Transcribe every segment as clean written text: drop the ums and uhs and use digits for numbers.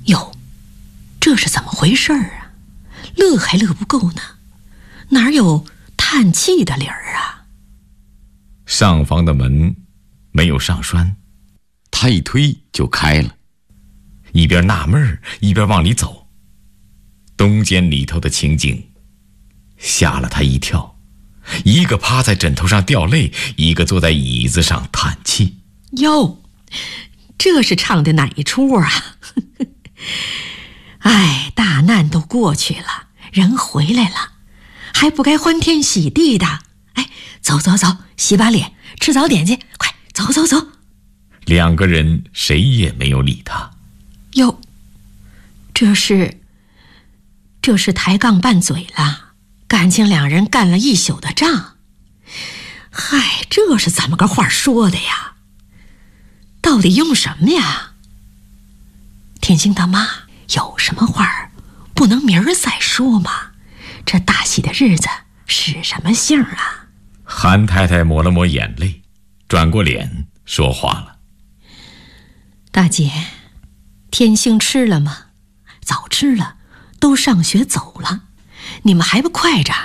哟，这是怎么回事啊？乐还乐不够呢，哪有叹气的理儿啊？ 上房的门没有上栓，他一推就开了，一边纳闷一边往里走。东间里头的情景吓了他一跳，一个趴在枕头上掉泪，一个坐在椅子上叹气。 哟，这是唱的哪一出啊？哎，大难都过去了，人回来了，还不该欢天喜地的？哎，走走走，洗把脸，吃早点去，快走走走。 两个人谁也没有理他。 哟，这是抬杠拌嘴了，感情两人干了一宿的仗。嗨，这是怎么个话说的呀？到底用什么呀？天星他妈，有什么话不能明儿再说吗？这大喜的日子使什么性啊？ 韩太太抹了抹眼泪，转过脸说话了。 大姐，天星吃了吗？早吃了，都上学走了，你们还不快着？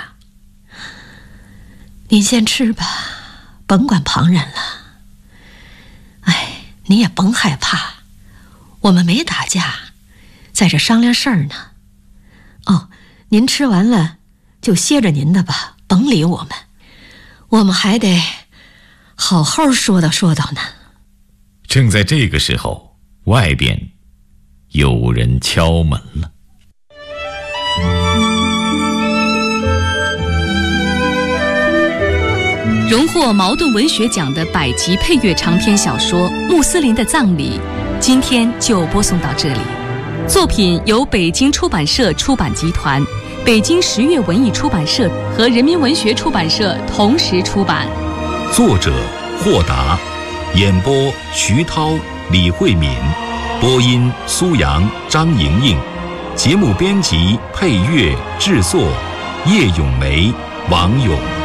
您先吃吧，甭管旁人了。哎，你也甭害怕，我们没打架，在这商量事儿呢。哦，您吃完了就歇着您的吧，甭理我们，我们还得好好说道说道呢。 正在这个时候，外边有人敲门了。 荣获茅盾文学奖的百集配乐长篇小说《穆斯林的葬礼》，今天就播送到这里。作品由北京出版社出版集团、北京十月文艺出版社和人民文学出版社同时出版。 作者霍达，演播徐涛、李慧敏，播音苏阳、张莹莹，节目编辑、配乐、制作叶咏梅、王勇。